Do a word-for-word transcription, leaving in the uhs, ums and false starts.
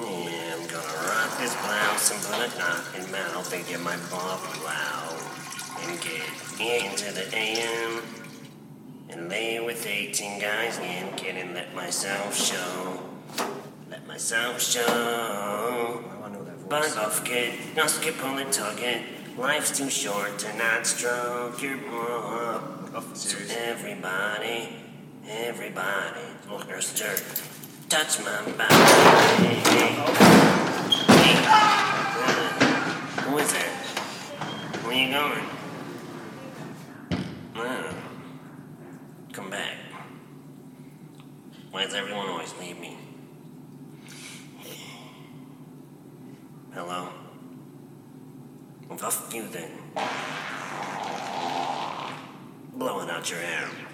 Yeah, I'm gonna rock this blouse and put a knot in mouth and get my bobby out and get into the A M and lay with eighteen guys and get and let myself show. Let myself show. I know that voice. Bug off, kid. No skip, pull and tug it. Life's too short to not stroke your bug. So everybody, everybody, look or stir. Touch my body. Hey, hey. Hey. Uh, who is that? Where you going? Uh, come back. Why does everyone always leave me? Hello? Well, fuck you then. Blowing out your hair.